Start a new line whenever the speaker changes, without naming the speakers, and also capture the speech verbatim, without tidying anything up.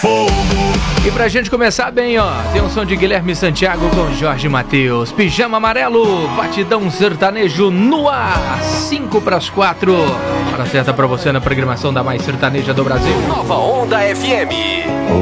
E pra gente começar bem, ó, tem um som de Guilherme Santiago com Jorge Mateus. Pijama Amarelo, batidão sertanejo no ar, cinco para as quatro. Hora certa pra você na programação da mais sertaneja do Brasil.
Nova Onda F M.